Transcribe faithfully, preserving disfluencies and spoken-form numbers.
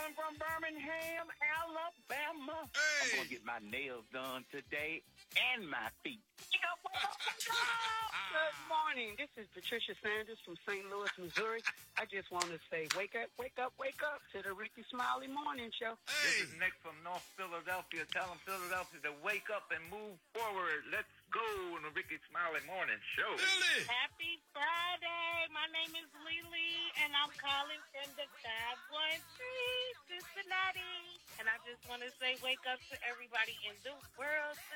calling from Birmingham, Alabama. Hey. I'm gonna get my nails done today and my feet. Wake up, wake up, wake up. Good morning. This is Patricia Sanders from Saint Louis, Missouri. I just want to say, wake up, wake up, wake up to the Ricky Smiley Morning Show. Hey. This is Nick from North Philadelphia. Tell them Philadelphia to wake up and move forward. Let's go on the Ricky Smiley Morning Show. Lily. Happy Friday. My name is Lily, and I'm calling from the five one three Cincinnati. And I just want to say wake up to everybody in the world